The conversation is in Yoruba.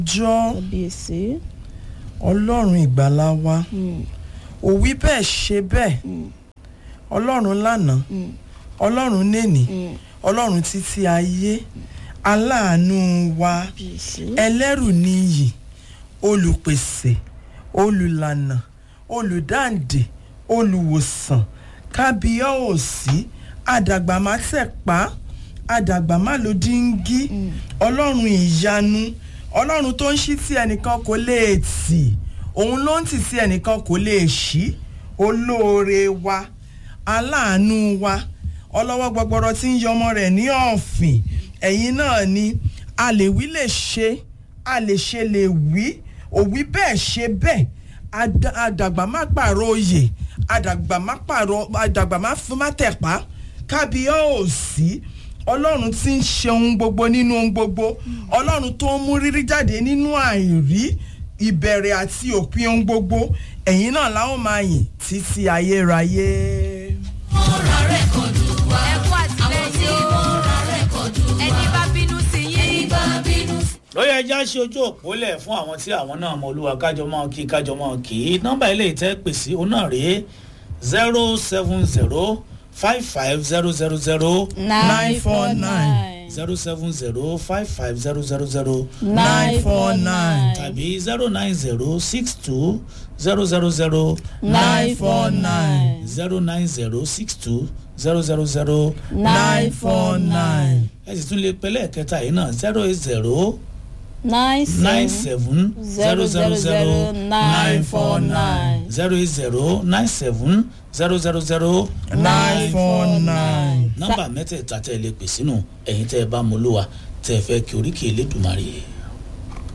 jọ́ kábíyèsí. ọlọ́run ìgbàlà wa òwí bẹ́ẹ̀ ṣe bẹ́ẹ̀ ọlọ́run lánàá ọlọ́run nèní ọlọ́run títí ayé aláàánú wa kábíyèsí. ẹlẹ́rù níyì olùpèsè olùlànà olùdáǹdè olùwòsàn kábíyèsí àdàgbà má tẹ̀pá àdàgbà má ló díngí ọlọ́run ìyanu ọlọ́run tó ń ṣí tí ẹnìkan kò lè tì òun ló ń tì tí ẹnìkan kò lè ṣí olóore wa aláàánú wa ọlọ́wọ́ gbọgbọrọ tí ń yọmọ rẹ̀ ní ọ̀fìn ẹ̀yin náà ni a lè wí lè ṣe a lè ṣe lè wí òwí bẹ́ẹ̀ ṣe bẹ́ẹ̀ àdàgbà má pààrọ̀ oyè àdàgbà má fún má tẹ̀pá kábíyèsí ọlọ́run tí ń ṣe ohun gbogbo nínú ohun gbogbo ọlọ́run tó ń mú rírí jáde nínú àìrí ìbẹ̀rẹ̀ àti òpin ohun gbogbo ẹ̀yin náà láwọn máa yìn títí ayérayé. Mọ́ra rẹ́kọ̀dù wa. Ẹ̀kú àtìlẹ́yìn o. Mọ́ra rẹ́kọ̀dù wa. Ẹni bá bínú sí yín. Ẹni bá bínú. lóye ẹja ṣe ojú òpólẹ̀ fún àwọn tí àwọn náà mọ olúwa kájọ mọ́ kí nọ́mbà ilé ìtẹ́ pèsè òun náà rèé 07055000949 07055000949 tàbí 09062 000 949 09062 000 949 ẹ sì tún lè pẹ́lẹ́ kẹta yìí náà 080 97 000 949 080 97 000 949 nọ́mbà mẹ́tẹ̀ẹ̀ta tẹ́ ẹ lè pè sínú ẹ̀yin tẹ́ ẹ bá mọ olúwa tẹ́ ẹ fẹ́ kí oríkì Elédùmarè.